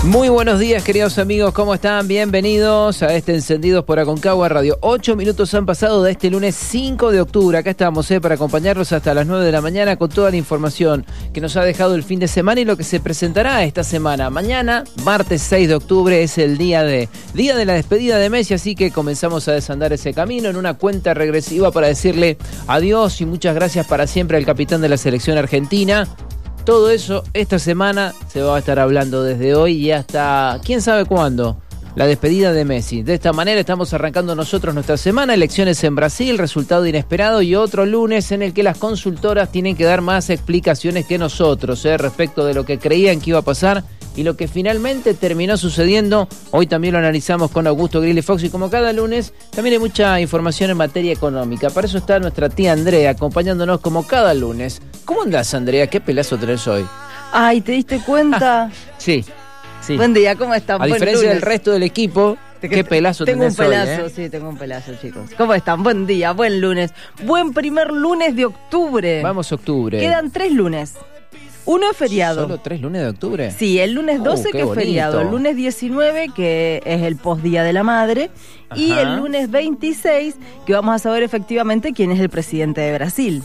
Muy buenos días, queridos amigos, ¿cómo están? Bienvenidos a este Encendidos por Aconcagua Radio. 8 minutos han pasado de este lunes 5 de octubre. Acá estamos para acompañarlos hasta las 9 de la mañana con toda la información que nos ha dejado el fin de semana y lo que se presentará esta semana. Mañana, martes 6 de octubre, es el día de la despedida de Messi, así que comenzamos a desandar ese camino en una cuenta regresiva para decirle adiós y muchas gracias para siempre al capitán de la selección argentina. Todo eso esta semana se va a estar hablando desde hoy y hasta quién sabe cuándo, la despedida de Messi. De esta manera estamos arrancando nosotros nuestra semana, elecciones en Brasil, resultado inesperado y otro lunes en el que las consultoras tienen que dar más explicaciones que nosotros respecto de lo que creían que iba a pasar y lo que finalmente terminó sucediendo. Hoy también lo analizamos con Augusto Grilli Fox y como cada lunes también hay mucha información en materia económica. Para eso está nuestra tía Andrea acompañándonos como cada lunes. ¿Cómo andás, Andrea? ¿Qué pelazo tenés hoy? Ay, ¿te diste cuenta? Sí. Buen día, ¿cómo están? A diferencia del resto del equipo, ¿qué pelazo tenés hoy? Tengo un pelazo, chicos. ¿Cómo están? Buen día, buen lunes. Buen primer lunes de octubre. Vamos, octubre. Quedan 3 lunes. Uno es feriado. ¿Solo 3 lunes de octubre? Sí, el lunes 12 que es feriado, el lunes 19 que es el postdía de la madre. Ajá. Y el lunes 26 que vamos a saber efectivamente quién es el presidente de Brasil.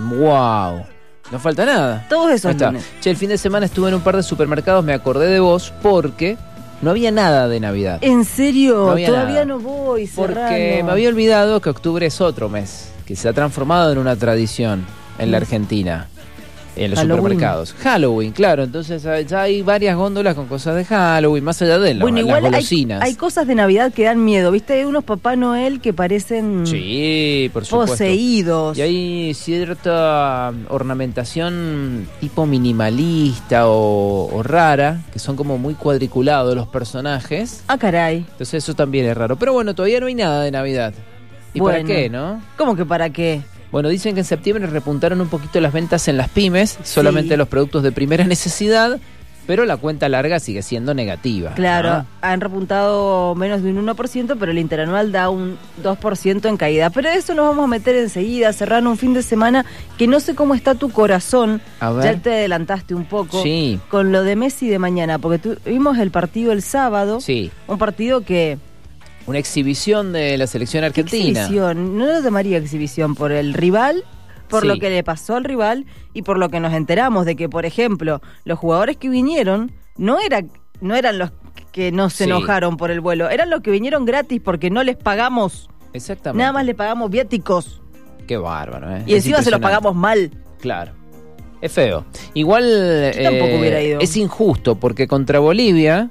¡Wow! No falta nada. Todos esos lunes. Che, el fin de semana estuve en un par de supermercados, me acordé de vos porque no había nada de Navidad. ¿En serio? No Todavía nada. No voy, Serrano. Porque me había olvidado que octubre es otro mes, que se ha transformado en una tradición en la Argentina. En los supermercados. Halloween, claro. Entonces ya hay varias góndolas con cosas de Halloween, más allá de las golosinas. Hay cosas de Navidad que dan miedo. ¿Viste? Hay unos Papá Noel que parecen sí, por supuesto, poseídos. Y hay cierta ornamentación tipo minimalista o rara, que son como muy cuadriculados los personajes. Ah, caray. Entonces eso también es raro. Pero bueno, todavía no hay nada de Navidad. ¿Y para qué, no? ¿Cómo que para qué? Bueno, dicen que en septiembre repuntaron un poquito las ventas en las pymes, solamente los productos de primera necesidad, pero la cuenta larga sigue siendo negativa. Claro, ¿no? Han repuntado menos de un 1%, pero el interanual da un 2% en caída. Pero eso nos vamos a meter enseguida, Serrano, un fin de semana que no sé cómo está tu corazón. A ver. Ya te adelantaste un poco Sí. Con lo de Messi de mañana, porque tuvimos el partido el sábado. Sí. Un partido que... Una exhibición de la selección argentina. Exhibición, no lo llamaría exhibición por el rival, por lo que le pasó al rival y por lo que nos enteramos de que, por ejemplo, los jugadores que vinieron no eran los que no se enojaron por el vuelo, eran los que vinieron gratis porque no les pagamos. Exactamente. Nada más le pagamos viáticos. Qué bárbaro, Y encima se los pagamos mal. Claro. Es feo. Igual tampoco hubiera ido. Es injusto porque contra Bolivia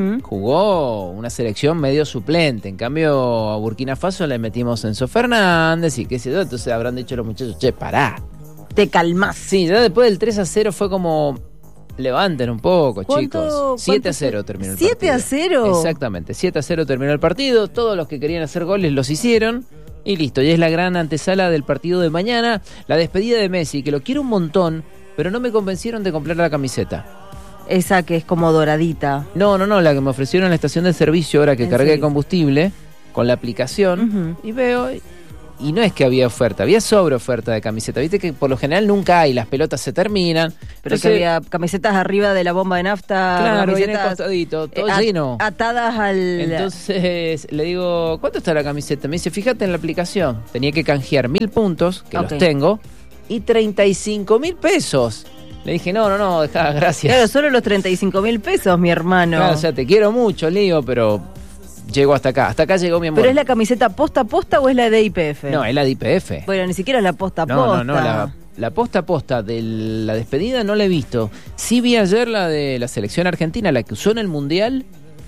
jugó una selección medio suplente. En cambio a Burkina Faso le metimos Enzo Fernández y qué sé yo. Entonces habrán dicho los muchachos, che, pará. Te calmás. Sí, ya después del 3-0 fue como... Levanten un poco, chicos. 7-0 terminó el partido. ¿7-0? Exactamente, 7-0 terminó el partido. Todos los que querían hacer goles los hicieron. Y listo, y es la gran antesala del partido de mañana. La despedida de Messi, que lo quiero un montón, pero no me convencieron de comprar la camiseta. Esa que es como doradita. No, la que me ofrecieron en la estación de servicio ahora que cargué combustible con la aplicación. Y veo... Y no es que había oferta, había sobre oferta de camiseta. Viste que por lo general nunca hay, las pelotas se terminan. Pero que había camisetas arriba de la bomba de nafta. Claro, bien costadito, todo lleno. Atadas al... Entonces le digo, ¿cuánto está la camiseta? Me dice, fíjate en la aplicación. Tenía que canjear 1.000 puntos, que los tengo, y 35.000 pesos. Le dije, no, dejá, gracias. Claro, solo los 35.000 pesos, mi hermano. Claro, o sea, te quiero mucho, Lío, pero... Llego hasta acá llegó mi amor. ¿Pero es la camiseta posta a posta o es la de IPF? No, es la de IPF. Bueno, ni siquiera es la posta a posta. No, la posta a posta de la despedida no la he visto. Sí vi ayer la de la selección argentina, la que usó en el Mundial,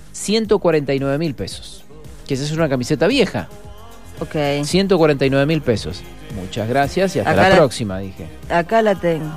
149.000 pesos. Que esa es una camiseta vieja. Ok. 149.000 pesos. Muchas gracias y hasta la próxima, dije. Acá la tengo.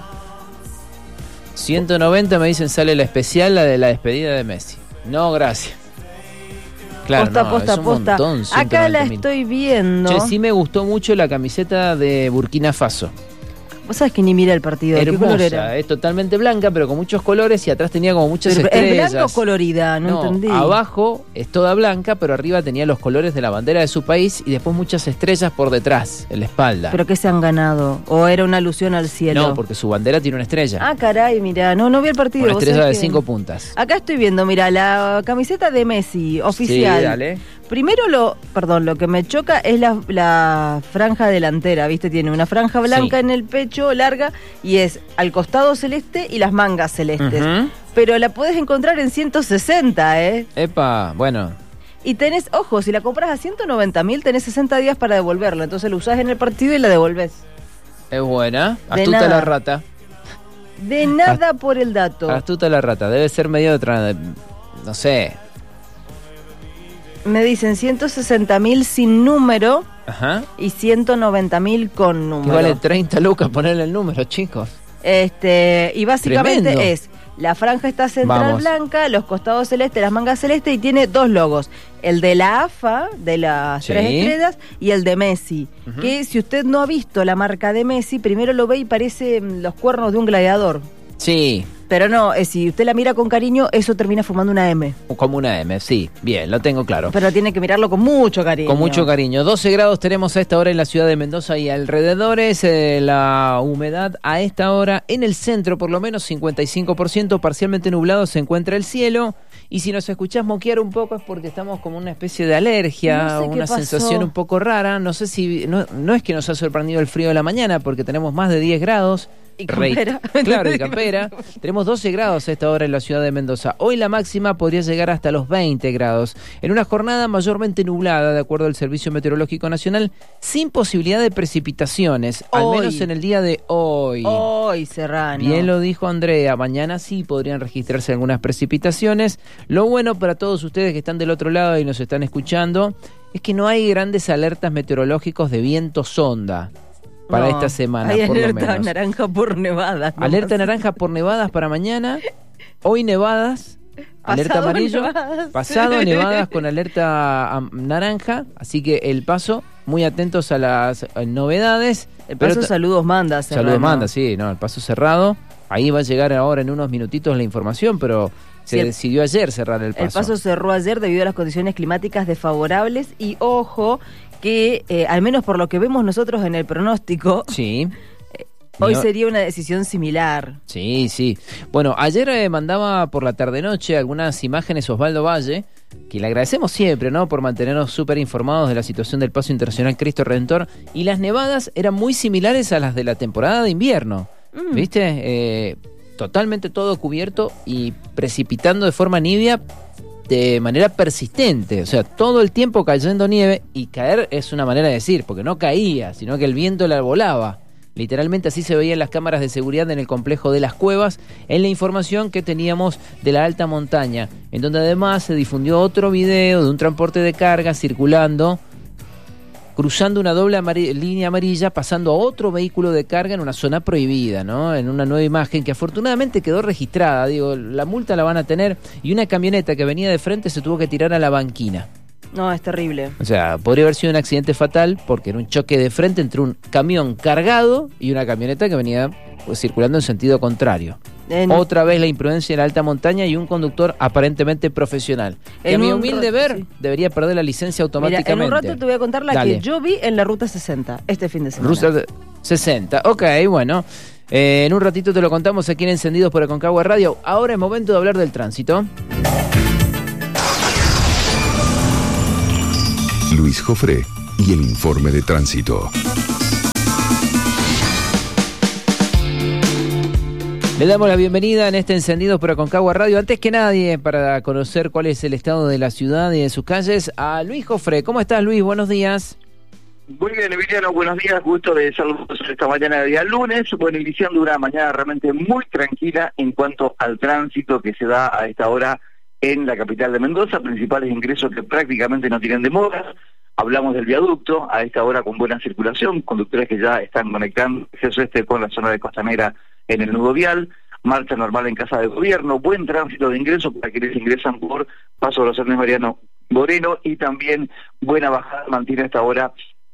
190 me dicen sale la especial, la de la despedida de Messi. No, gracias. Claro, posta. Acá la estoy viendo. Che, sí me gustó mucho la camiseta de Burkina Faso. Vos sabés que ni miré el partido. ¿Qué color era? Hermosa, es totalmente blanca, pero con muchos colores y atrás tenía como muchas Pero, estrellas. ¿es blanca o colorida? No entendí. Abajo es toda blanca, pero arriba tenía los colores de la bandera de su país y después muchas estrellas por detrás, en la espalda. ¿Pero qué se han ganado? ¿O era una alusión al cielo? No, porque su bandera tiene una estrella. Ah, caray, mirá, no vi el partido. Una estrella de que... 5 puntas. Acá estoy viendo, mira, la camiseta de Messi, oficial. Sí, dale. Primero lo que me choca es la franja delantera, ¿viste? Tiene una franja blanca en el pecho, larga, y es al costado celeste y las mangas celestes. Pero la podés encontrar en 160, ¿eh? Epa, bueno. Y tenés, ojo, si la compras a 190.000, tenés 60 días para devolverla. Entonces lo usás en el partido y la devolvés. Es buena. De Astuta nada. la rata. De nada por el dato. Astuta la rata. Debe ser medio no sé. Me dicen 160.000 sin número. Ajá. Y 190.000 con número. Que vale 30 lucas ponerle el número, chicos. Y básicamente Tremendo. es, la franja está central blanca, los costados celestes, las mangas celestes, y tiene 2 logos. El de la AFA, de las 3 estrellas, y el de Messi. Que si usted no ha visto la marca de Messi, primero lo ve y parece los cuernos de un gladiador. Sí. Pero no, si usted la mira con cariño, eso termina formando una M. Como una M, sí. Bien, lo tengo claro. Pero tiene que mirarlo con mucho cariño. Con mucho cariño. 12 grados tenemos a esta hora en la ciudad de Mendoza y alrededores. La humedad a esta hora en el centro, por lo menos 55%, parcialmente nublado se encuentra el cielo. Y si nos escuchás moquear un poco es porque estamos como una especie de alergia, No sé una qué pasó. sensación un poco rara. No sé si... No es que nos ha sorprendido el frío de la mañana porque tenemos más de 10 grados. Y campera. Claro, y campera. Tenemos 12 grados a esta hora en la ciudad de Mendoza. Hoy la máxima podría llegar hasta los 20 grados. En una jornada mayormente nublada, de acuerdo al Servicio Meteorológico Nacional, sin posibilidad de precipitaciones, al menos en el día de hoy. Hoy, Serrano. Bien lo dijo Andrea, mañana sí podrían registrarse algunas precipitaciones. Lo bueno para todos ustedes que están del otro lado y nos están escuchando es que no hay grandes alertas meteorológicos de viento sonda para esta semana, hay por lo alerta menos. naranja por nevadas. Alerta naranja por nevadas para mañana. Hoy nevadas. Alerta Pasado amarillo. nevadas. Pasado nevadas con alerta naranja. Así que el paso, muy atentos a las novedades. El paso saludos manda, Serrano. Saludos manda, sí, no, el paso cerrado. Ahí va a llegar ahora en unos minutitos la información, pero se decidió ayer cerrar el paso. El paso cerró ayer debido a las condiciones climáticas desfavorables y ojo que, al menos por lo que vemos nosotros en el pronóstico, sí. Hoy sería una decisión similar. Sí, sí. Bueno, ayer mandaba por la tarde-noche algunas imágenes Osvaldo Valle, que le agradecemos siempre, ¿no?, por mantenernos súper informados de la situación del Paso Internacional Cristo Redentor, y las nevadas eran muy similares a las de la temporada de invierno, ¿viste? Totalmente todo cubierto y precipitando de forma nibia de manera persistente, o sea, todo el tiempo cayendo nieve, y caer es una manera de decir, porque no caía, sino que el viento la volaba. Literalmente así se veía en las cámaras de seguridad en el complejo de Las Cuevas, en la información que teníamos de la alta montaña, en donde además se difundió otro video de un transporte de carga circulando, cruzando una doble línea amarilla, pasando a otro vehículo de carga en una zona prohibida, ¿no? En una nueva imagen que afortunadamente quedó registrada, digo, la multa la van a tener, y una camioneta que venía de frente se tuvo que tirar a la banquina. No, es terrible. O sea, podría haber sido un accidente fatal porque era un choque de frente entre un camión cargado y una camioneta que venía circulando en sentido contrario. Otra vez la imprudencia en la alta montaña y un conductor aparentemente profesional. Que a mi humilde ver debería perder la licencia automáticamente. Mira, en un rato te voy a contar la que yo vi en la Ruta 60 este fin de semana. Ruta 60, ok, bueno. En un ratito te lo contamos aquí en Encendidos por Aconcagua Radio. Ahora es momento de hablar del tránsito. Luis Jofré y el informe de tránsito. Le damos la bienvenida en este Encendidos por Aconcagua Radio. Antes que nadie, para conocer cuál es el estado de la ciudad y de sus calles, a Luis Jofré. ¿Cómo estás, Luis? Buenos días. Muy bien, Emiliano, buenos días. Gusto de saludos esta mañana de día lunes. Bueno, iniciando una mañana realmente muy tranquila en cuanto al tránsito que se da a esta hora en la capital de Mendoza, principales ingresos que prácticamente no tienen demoras. Hablamos del viaducto, a esta hora con buena circulación, conductores que ya están conectando acceso con la zona de Costanera en el nudo vial, marcha normal en Casa de Gobierno, buen tránsito de ingresos para quienes ingresan por Paso de los Hermanos Mariano Moreno, y también buena bajada mantiene a esta hora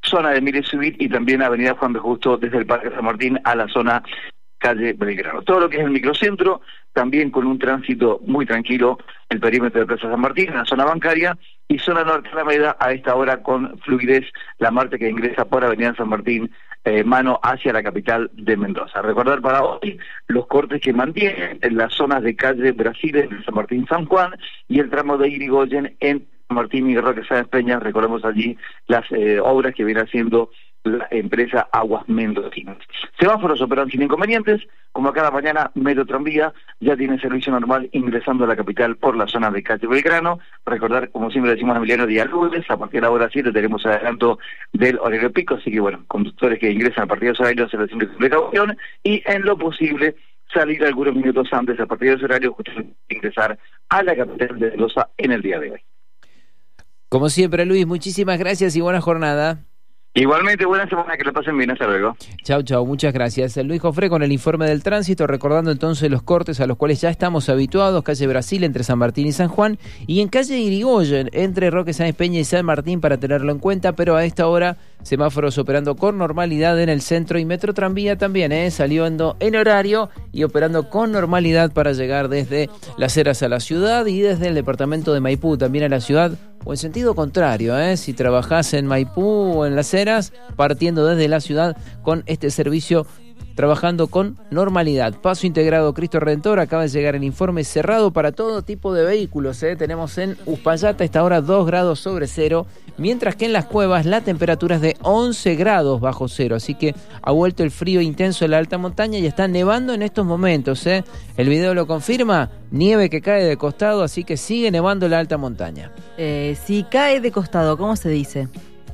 zona de Mire Subir y también avenida Juan B. Justo desde el Parque San Martín a la zona calle Belgrano. Todo lo que es el microcentro, también con un tránsito muy tranquilo, el perímetro de Plaza San Martín, en la zona bancaria, y zona norte de Alameda a esta hora con fluidez la Marte que ingresa por avenida San Martín, mano hacia la capital de Mendoza. Recordar para hoy los cortes que mantienen en las zonas de calle Brasil, en San Martín San Juan, y el tramo de Irigoyen en San Martín y Roque Sáenz Peña. Recordemos allí las obras que viene haciendo la empresa Aguas Mendocinas. Semáforos operan sin inconvenientes, como cada mañana Metro Tranvía ya tiene servicio normal ingresando a la capital por la zona de calle Belgrano. Recordar, como siempre decimos, Emiliano, día lunes, a partir de la hora 7 tenemos adelanto del horario pico, así que bueno, conductores que ingresan a partir de esos horarios se les siempre con precaución y en lo posible salir algunos minutos antes a partir de ese horario, justamente ingresar a la capital de Mendoza en el día de hoy. Como siempre, Luis, muchísimas gracias y buena jornada. Igualmente, buena semana, que la pasen bien, hasta luego. Chau, muchas gracias. Luis Jofré con el informe del tránsito, recordando entonces los cortes a los cuales ya estamos habituados, calle Brasil entre San Martín y San Juan, y en calle Irigoyen entre Roque Sáenz Peña y San Martín para tenerlo en cuenta, pero a esta hora semáforos operando con normalidad en el centro y Metro Tranvía también, saliendo en horario y operando con normalidad para llegar desde Las Heras a la ciudad y desde el departamento de Maipú también a la ciudad, o en sentido contrario, si trabajás en Maipú o en Las Heras, partiendo desde la ciudad con este servicio trabajando con normalidad. Paso Integrado Cristo Redentor, acaba de llegar el informe cerrado para todo tipo de vehículos. Tenemos en Uspallata a esta hora 2 grados sobre cero, mientras que en Las Cuevas la temperatura es de 11 grados bajo cero, así que ha vuelto el frío intenso en la alta montaña y está nevando en estos momentos. El video lo confirma, nieve que cae de costado, así que sigue nevando en la alta montaña. Si cae de costado, ¿cómo se dice?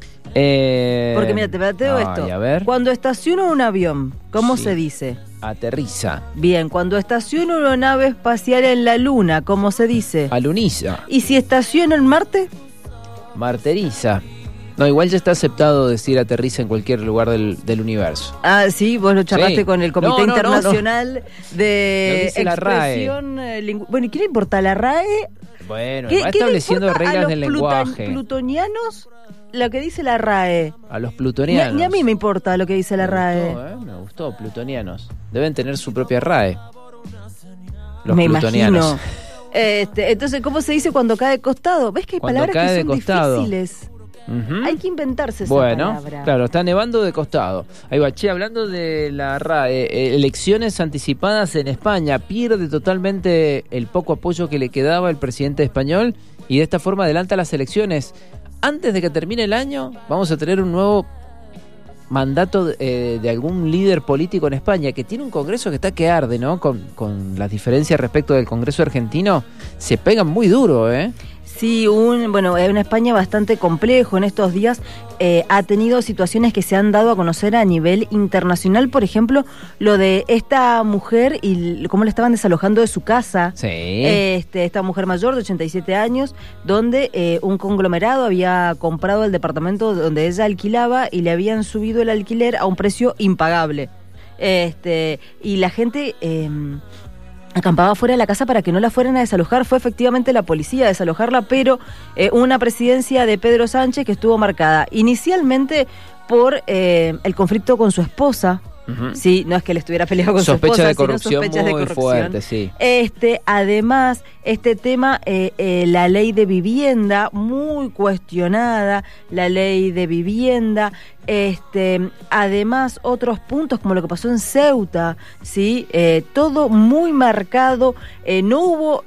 Porque mira, te planteo esto. A ver. Cuando estaciona un avión, ¿cómo Sí. se dice? Aterriza. Bien, cuando estaciona una nave espacial en la Luna, ¿cómo se dice? Aluniza. ¿Y si estaciona en Marte? Marteriza. No, igual ya está aceptado decir aterriza en cualquier lugar del universo. Ah, sí, vos lo charlaste Sí. con el Comité No. Internacional de Lo dice la RAE. Expresión Bueno, ¿y qué le importa a la RAE? Bueno, ¿Qué va le estableciendo importa reglas a del los lenguaje. plutonianos lo que dice la RAE? A los plutonianos. Ni a mí me importa lo que dice la RAE. Me gustó, plutonianos. Deben tener su propia RAE. Los Me plutonianos. imagino. Entonces, ¿cómo se dice cuando cae de costado? ¿Ves que hay Cuando palabras cae que de son costado. difíciles? Ujú. Hay que inventarse esa Bueno, palabra. claro, está nevando de costado. Ahí va, hablando de la RAE, elecciones anticipadas en España, pierde totalmente el poco apoyo que le quedaba el presidente español y de esta forma adelanta las elecciones. Antes de que termine el año, vamos a tener un nuevo mandato de algún líder político en España, que tiene un congreso que está que arde, ¿no? Con las diferencias respecto del congreso argentino, se pegan muy duro, Sí, es una España bastante complejo en estos días. Ha tenido situaciones que se han dado a conocer a nivel internacional, por ejemplo, lo de esta mujer y cómo la estaban desalojando de su casa. Sí. Esta mujer mayor de 87 años, donde un conglomerado había comprado el departamento donde ella alquilaba y le habían subido el alquiler a un precio impagable. Y la gente acampaba fuera de la casa para que no la fueran a desalojar. Fue efectivamente la policía a desalojarla, pero una presidencia de Pedro Sánchez que estuvo marcada inicialmente por el conflicto con su esposa. Ujú. Sí, no es que él estuviera peleado con Sospecha su esposa, de corrupción sino sospechas de muy corrupción. fuerte, sí. Además, este tema, la ley de vivienda, muy cuestionada, la ley de vivienda, además otros puntos como lo que pasó en Ceuta, ¿sí? Todo muy marcado, no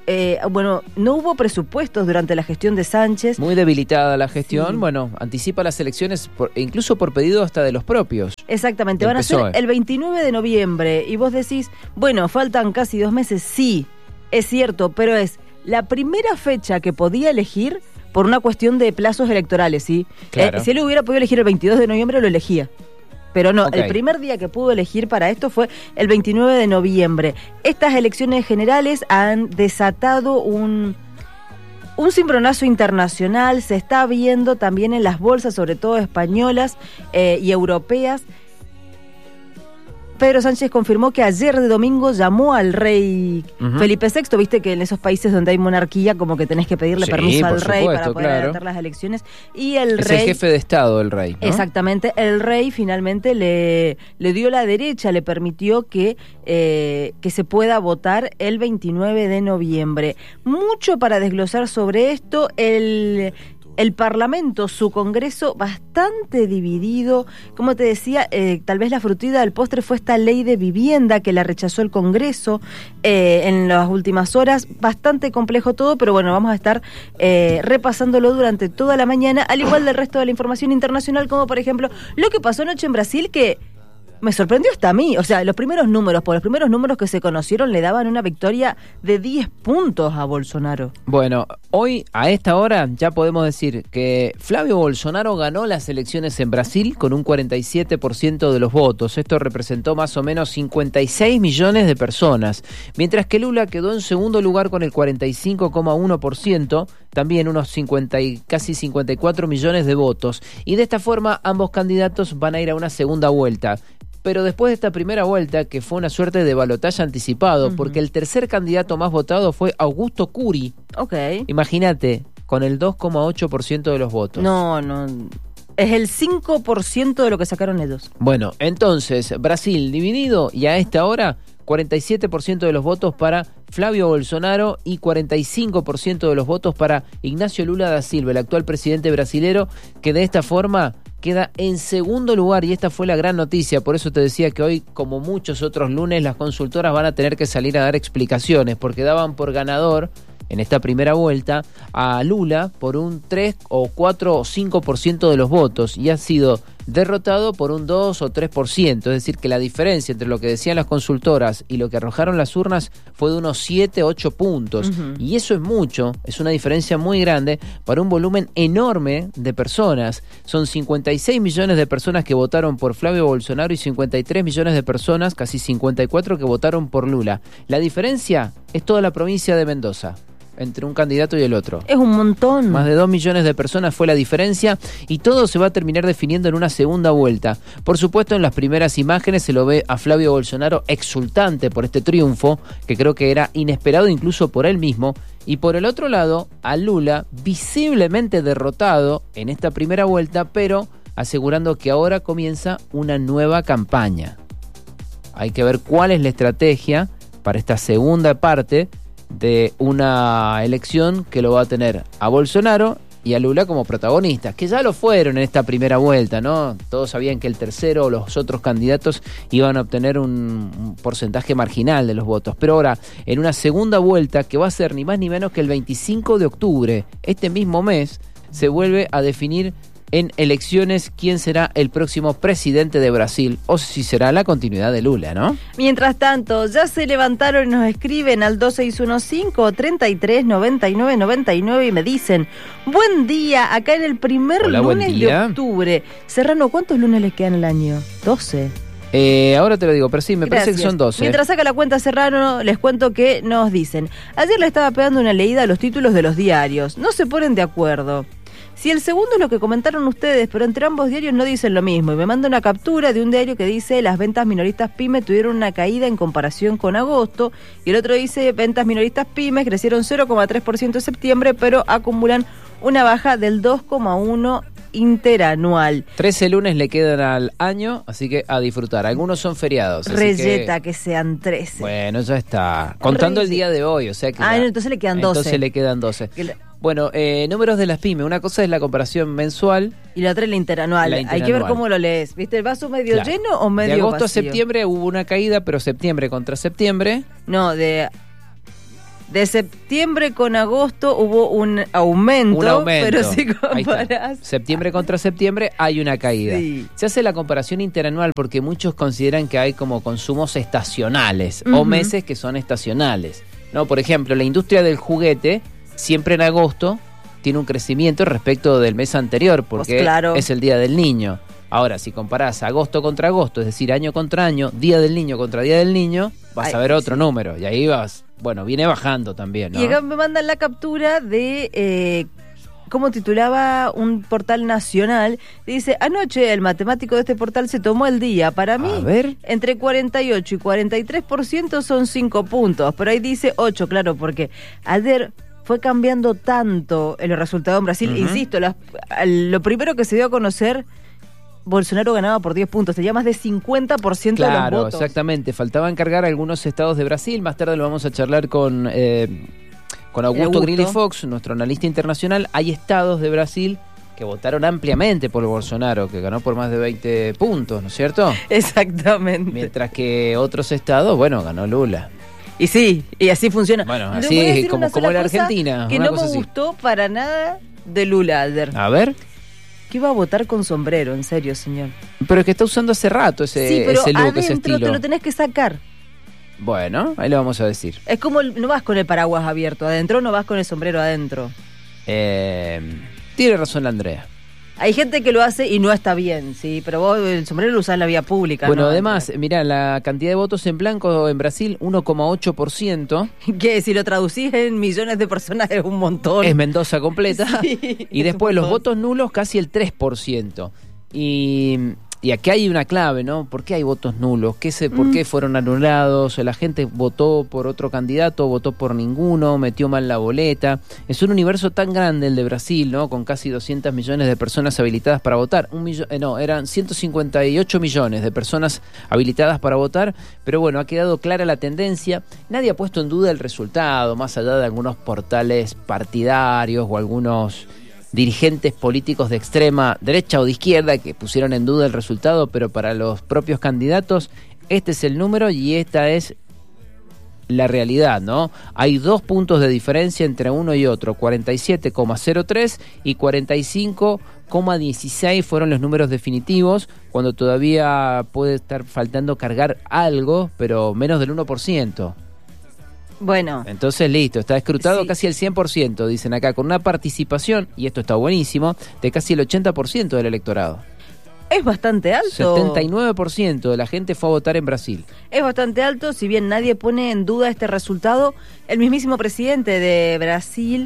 hubo presupuestos durante la gestión de Sánchez. Muy debilitada la gestión, Sí. bueno, anticipa las elecciones, incluso por pedido hasta de los propios. Exactamente, del van a ser PSOE. el 29 de noviembre y vos decís, bueno, faltan casi 2 meses, sí, es cierto, pero es la primera fecha que podía elegir por una cuestión de plazos electorales, ¿sí? Claro. Si él hubiera podido elegir el 22 de noviembre, lo elegía. Pero no, Ok. el primer día que pudo elegir para esto fue el 29 de noviembre. Estas elecciones generales han desatado un cimbronazo internacional, se está viendo también en las bolsas, sobre todo españolas y europeas. Pedro Sánchez confirmó que ayer de domingo llamó al rey Felipe VI. Viste que en esos países donde hay monarquía como que tenés que pedirle permiso al rey para poder adelantar las elecciones. Y el rey... Es el jefe de Estado, el rey, ¿no? Exactamente. El rey finalmente le dio la derecha, le permitió que se pueda votar el 29 de noviembre. Mucho para desglosar sobre esto. El Parlamento, su Congreso, bastante dividido. Como te decía, tal vez la frutilla del postre fue esta ley de vivienda que la rechazó el Congreso en las últimas horas. Bastante complejo todo, pero bueno, vamos a estar repasándolo durante toda la mañana, al igual del resto de la información internacional, como por ejemplo lo que pasó anoche en Brasil, que me sorprendió hasta a mí. O sea, los primeros números que se conocieron le daban una victoria de 10 puntos a Bolsonaro. Bueno, hoy a esta hora ya podemos decir que Flavio Bolsonaro ganó las elecciones en Brasil con un 47% de los votos. Esto representó más o menos 56 millones de personas, mientras que Lula quedó en segundo lugar con el 45,1%, también unos casi 54 millones de votos. Y de esta forma ambos candidatos van a ir a una segunda vuelta. Pero después de esta primera vuelta, que fue una suerte de balotaje anticipado, porque el tercer candidato más votado fue Augusto Curi. Imagínate, con el 2,8% de los votos. No. Es el 5% de lo que sacaron ellos. Bueno, entonces, Brasil dividido y a esta hora 47% de los votos para Flavio Bolsonaro y 45% de los votos para Ignacio Lula da Silva, el actual presidente brasilero, que de esta forma queda en segundo lugar, y esta fue la gran noticia. Por eso te decía que hoy, como muchos otros lunes, las consultoras van a tener que salir a dar explicaciones, porque daban por ganador en esta primera vuelta a Lula por un 3 o 4 o 5% de los votos, y ha sido derrotado por un 2 o 3%, es decir, que la diferencia entre lo que decían las consultoras y lo que arrojaron las urnas fue de unos 7, 8 puntos, y eso es mucho, es una diferencia muy grande para un volumen enorme de personas. Son 56 millones de personas que votaron por Flavio Bolsonaro y 53 millones de personas, casi 54, que votaron por Lula. La diferencia es toda la provincia de Mendoza entre un candidato y el otro. Es un montón. Más de 2 millones de personas fue la diferencia, y todo se va a terminar definiendo en una segunda vuelta. Por supuesto, en las primeras imágenes se lo ve a Flavio Bolsonaro exultante por este triunfo, que creo que era inesperado incluso por él mismo, y por el otro lado, a Lula visiblemente derrotado en esta primera vuelta, pero asegurando que ahora comienza una nueva campaña. Hay que ver cuál es la estrategia para esta segunda parte de una elección que lo va a tener a Bolsonaro y a Lula como protagonistas, que ya lo fueron en esta primera vuelta, ¿no? Todos sabían que el tercero o los otros candidatos iban a obtener un porcentaje marginal de los votos, pero ahora en una segunda vuelta que va a ser ni más ni menos que el 25 de octubre, este mismo mes, se vuelve a definir en elecciones quién será el próximo presidente de Brasil, o si será la continuidad de Lula, ¿no? Mientras tanto, ya se levantaron y nos escriben al 2615-339999 y me dicen: buen día, acá en el primer lunes de octubre. Serrano, ¿cuántos lunes les quedan al año? 12. Ahora te lo digo, pero sí, me parece que son 12. Mientras saca la cuenta Serrano, les cuento que nos dicen: ayer le estaba pegando una leída a los títulos de los diarios, no se ponen de acuerdo. Si el segundo es lo que comentaron ustedes, pero entre ambos diarios no dicen lo mismo. Y me manda una captura de un diario que dice: las ventas minoristas pymes tuvieron una caída en comparación con agosto. Y el otro dice: ventas minoristas pymes crecieron 0,3% en septiembre, pero acumulan una baja del 2,1% interanual. 13 lunes le quedan al año, así que a disfrutar. Algunos son feriados. Reyeta que sean 13. Bueno, ya está. Contando el día de hoy, o sea que... entonces le quedan 12. Entonces le quedan 12. Bueno, números de las pymes. Una cosa es la comparación mensual. Y la otra es la interanual. Hay que ver cómo lo lees. ¿Viste? ¿El vaso medio lleno o medio vacío? De agosto a septiembre hubo una caída, pero septiembre contra septiembre... No, de septiembre con agosto hubo un aumento, pero si comparás... Septiembre contra septiembre hay una caída. Sí. Se hace la comparación interanual porque muchos consideran que hay como consumos estacionales o meses que son estacionales, ¿no? Por ejemplo, la industria del juguete siempre en agosto tiene un crecimiento respecto del mes anterior porque es el Día del Niño. Ahora, si comparás agosto contra agosto, es decir, año contra año, Día del Niño contra Día del Niño, vas a ver otro número. Y ahí vas, viene bajando también, ¿no? Y acá me mandan la captura de como titulaba un portal nacional, dice: anoche el matemático de este portal se tomó el día. Para mí, entre 48 y 43% son 5 puntos. Pero ahí dice 8, claro, porque ayer fue cambiando tanto el resultado en Brasil. Insisto, lo primero que se dio a conocer, Bolsonaro ganaba por 10 puntos, tenía más de 50% de los votos. Claro, exactamente. Faltaban cargar algunos estados de Brasil. Más tarde lo vamos a charlar con Augusto Grilli Fox, nuestro analista internacional. Hay estados de Brasil que votaron ampliamente por Bolsonaro, que ganó por más de 20 puntos, ¿no es cierto? Exactamente. Mientras que otros estados, bueno, ganó Lula. Y sí, y así funciona. Bueno, así como la Argentina. Que no me gustó para nada de Lula, Alder. A ver. Que iba a votar con sombrero, en serio, señor. Pero es que está usando hace rato ese look, ese estilo. Te lo tenés que sacar. Bueno, ahí lo vamos a decir. Es como, no vas con el paraguas abierto adentro, no vas con el sombrero adentro. Tiene razón la Andrea. Hay gente que lo hace y no está bien, sí, pero vos el sombrero lo usás en la vía pública. Bueno, ¿no? además, mirá, la cantidad de votos en blanco en Brasil, 1,8%. Que si lo traducís en millones de personas es un montón. Es Mendoza completa. Sí, y después los votos nulos casi el 3%. Y aquí hay una clave, ¿no? ¿Por qué hay votos nulos? ¿Por qué fueron anulados? ¿La gente votó por otro candidato, votó por ninguno, metió mal la boleta? Es un universo tan grande el de Brasil, ¿no? Con casi 200 millones de personas habilitadas para votar. Eran 158 millones de personas habilitadas para votar, pero bueno, ha quedado clara la tendencia. Nadie ha puesto en duda el resultado, más allá de algunos portales partidarios o algunos dirigentes políticos de extrema derecha o de izquierda que pusieron en duda el resultado, pero para los propios candidatos este es el número y esta es la realidad, ¿no? Hay 2 puntos de diferencia entre uno y otro, 47,03 y 45,16 fueron los números definitivos, cuando todavía puede estar faltando cargar algo, pero menos del 1%. Bueno. Entonces listo, está escrutado sí. Casi el 100%, dicen acá, con una participación, y esto está buenísimo, de casi el 80% del electorado. Es bastante alto. 79% de la gente fue a votar en Brasil. Es bastante alto, si bien nadie pone en duda este resultado. El mismísimo presidente de Brasil,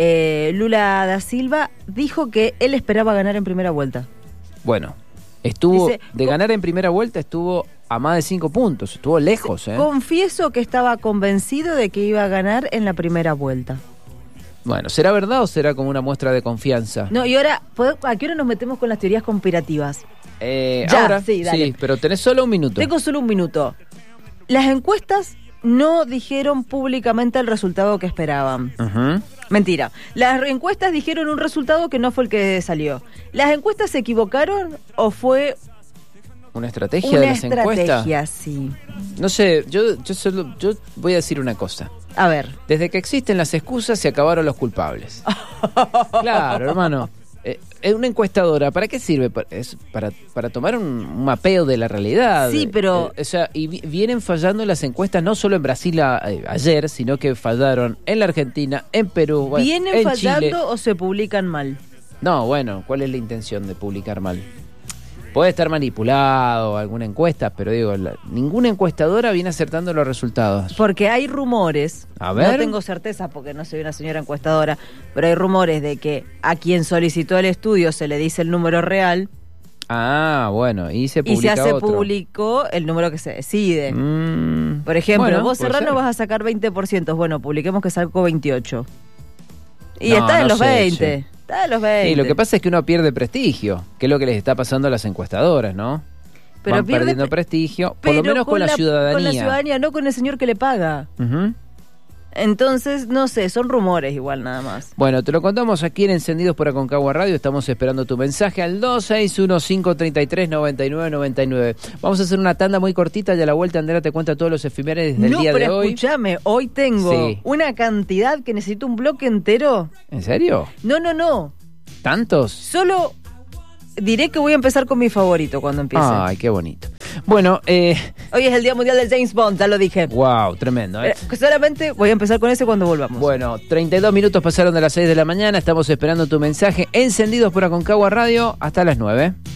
Lula da Silva, dijo que él esperaba ganar en primera vuelta. Bueno, ganar en primera vuelta estuvo a más de 5 puntos, estuvo lejos. Confieso que estaba convencido de que iba a ganar en la primera vuelta. Bueno, ¿será verdad o será como una muestra de confianza? No, y ahora, ¿a qué hora nos metemos con las teorías conspirativas? Ahora, sí, dale. Sí, pero tenés solo un minuto. Tengo solo un minuto. Las encuestas no dijeron públicamente el resultado que esperaban. Mentira. Las encuestas dijeron un resultado que no fue el que salió. ¿Las encuestas se equivocaron o fue una estrategia de las encuestas? Una estrategia, sí. No sé, yo voy a decir una cosa. A ver. Desde que existen las excusas se acabaron los culpables. Claro, hermano. Una encuestadora, ¿para qué sirve? Es para tomar un mapeo de la realidad. Sí, pero... y vienen fallando las encuestas no solo en Brasil ayer, sino que fallaron en la Argentina, en Perú, ¿Vienen en fallando Chile. o se publican mal? No, bueno, ¿cuál es la intención de publicar mal? Puede estar manipulado alguna encuesta, pero digo, ninguna encuestadora viene acertando los resultados. Porque hay rumores, a ver. No tengo certeza porque no soy una señora encuestadora, pero hay rumores de que a quien solicitó el estudio se le dice el número real. Ah, bueno, y se publica publicó el número que se decide. Por ejemplo, vos Serrano vas a sacar 20%, bueno, publiquemos que sacó 28. Y está en los 20. Está en los 20. Y lo que pasa es que uno pierde prestigio, que es lo que les está pasando a las encuestadoras, ¿no? Pero van perdiendo prestigio, por lo menos con la ciudadanía. Con la ciudadanía, no con el señor que le paga. Entonces, no sé, son rumores igual nada más. Bueno, te lo contamos aquí en Encendidos por Aconcagua Radio. Estamos esperando tu mensaje al 261-533-9999. Vamos a hacer una tanda muy cortita y a la vuelta Andrea te cuenta todos los efemérides del día de hoy. No, pero escúchame, hoy tengo una cantidad que necesito un bloque entero. ¿En serio? No. ¿Tantos? Solo diré que voy a empezar con mi favorito cuando empiece. Ay, qué bonito. Bueno, hoy es el Día Mundial del James Bond, ya lo dije. Wow, tremendo. Solamente voy a empezar con ese cuando volvamos. Bueno, 32 minutos pasaron de las 6 de la mañana. Estamos esperando tu mensaje. Encendidos por Aconcagua Radio hasta las 9.